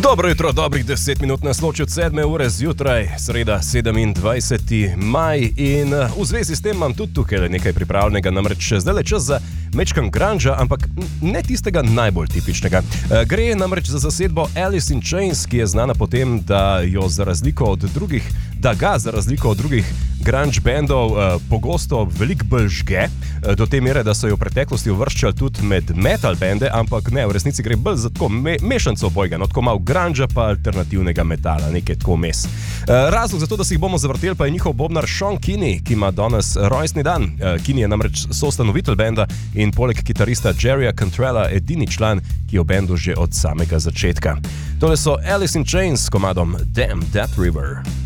Dobro jutro, dobrih 10 minut na sločju od 7 ure zjutraj, sreda 27. maj in v zvezi s tem imam tudi tukaj nekaj pripravljenega, namreč zdaj le čas za mečkan grunge, ampak ne tistega najbolj tipičnega. Gre namreč za zasedbo Alice in Chains, ki je znana po tem, da za razliko od drugih grunge bandov pogosto veliko bolj žge, do te mere, da so jo v preteklosti uvrščali tudi med metal bande, ampak ne, v resnici gre bolj za tako mešanico obojga, no tako malo grunge pa alternativnega metala, nekaj tako mes. Razlog za to, da si jih bomo zavrteli, pa je njihov bobnar Sean Kinney, ki ima danes rojstni dan. Kinney je namreč soustanovitelj benda in poleg kitarista Jerryja Cantrella edini član, ki je v bendu že od samega začetka. Tole so Alice in Chains s komadom Damn That River.